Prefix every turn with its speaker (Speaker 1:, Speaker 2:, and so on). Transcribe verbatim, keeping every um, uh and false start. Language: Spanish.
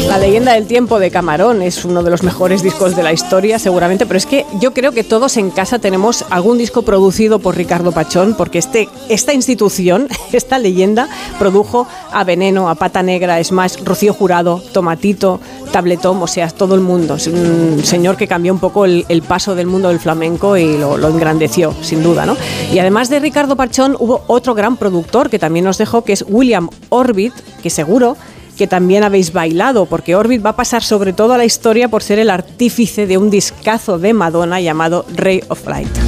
Speaker 1: La leyenda del tiempo de Camarón es uno de los mejores discos de la historia, seguramente, pero es que yo creo que todos en casa tenemos algún disco producido por Ricardo Pachón, porque este, esta institución, esta leyenda, produjo a Veneno, a Pata Negra, a Smash, Rocío Jurado, Tomatito, Tabletón, o sea, todo el mundo. Es un señor que cambió un poco el, el paso del mundo del flamenco y lo, lo engrandeció, sin duda, ¿no? Y además de Ricardo Pachón, hubo otro gran productor que también nos dejó, que es William Orbit, que seguro que también habéis bailado, porque Orbit va a pasar sobre todo a la historia por ser el artífice de un discazo de Madonna llamado Ray of Light.